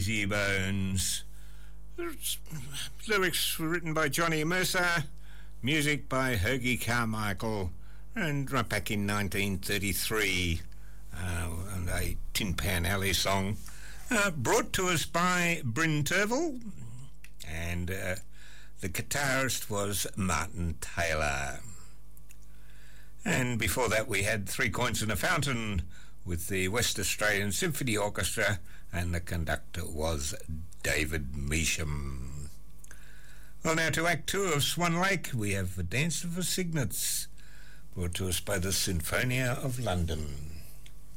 Lazy Bones. Lyrics were written by Johnny Mercer, music by Herbie Carmichael, and right back in 1933, and a Tin Pan Alley song, brought to us by Bryn Tervel, and the guitarist was Martin Taylor. And before that we had Three Coins in a Fountain with the West Australian Symphony Orchestra, and the conductor was David Measham. Well, now to Act 2 of Swan Lake, we have The Dance of the Cygnets, brought to us by the Sinfonia of London.